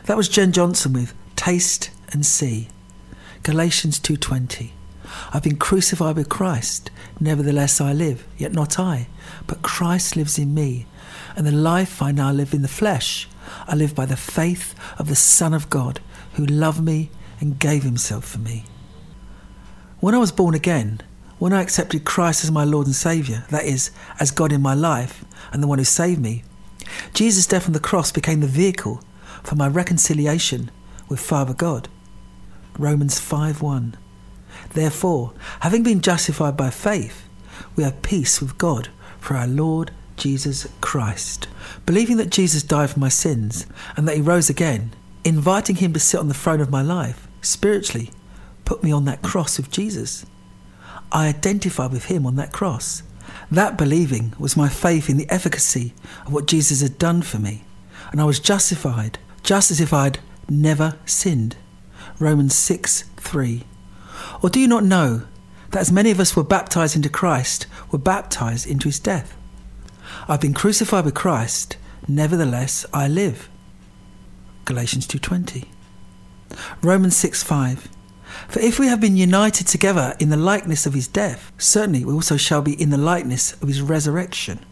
That was Jen Johnson with Taste and See. Galatians 2:20. I've been crucified with Christ, nevertheless I live, yet not I, but Christ lives in me. And the life I now live in the flesh, I live by the faith of the Son of God, who loved me and gave himself for me. When I was born again, when I accepted Christ as my Lord and Saviour, that is, as God in my life and the one who saved me, Jesus' death on the cross became the vehicle for my reconciliation with Father God. Romans 5:1. Therefore, having been justified by faith, we have peace with God through our Lord Jesus Christ. Believing that Jesus died for my sins and that he rose again, inviting him to sit on the throne of my life, spiritually, put me on that cross with Jesus. I identified with him on that cross. That believing was my faith in the efficacy of what Jesus had done for me. And I was justified, just as if I'd never sinned. Romans 6:3. Or do you not know that as many of us were baptized into Christ, were baptized into his death? I've been crucified with Christ, nevertheless I live. Galatians 2:20. Romans 6:5. For if we have been united together in the likeness of his death, certainly we also shall be in the likeness of his resurrection.